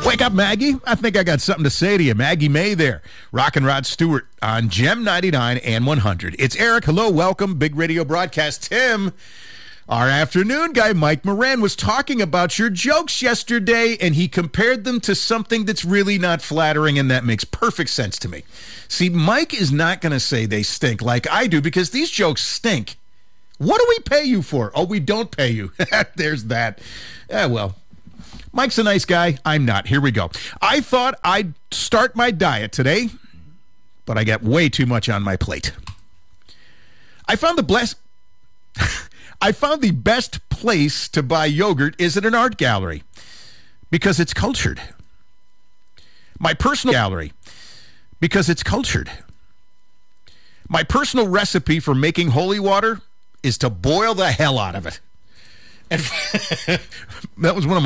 Wake up, Maggie. I think I got something to say to you. Maggie May there. Rock and Rod Stewart on Gem 99 and 100. It's Eric. Hello, welcome. Big radio broadcast. Tim, our afternoon guy, Mike Moran, was talking about your jokes yesterday, and he compared them to something that's really not flattering, and that makes perfect sense to me. See, Mike is not going to say they stink like I do, because these jokes stink. What do we pay you for? Oh, we don't pay you. There's that. Well, Mike's a nice guy. I'm not. Here we go. I thought I'd start my diet today, but I got way too much on my plate. I found the best place to buy yogurt is at an art gallery because it's cultured. My personal gallery because it's cultured. My personal recipe for making holy water is to boil the hell out of it. And that was one of my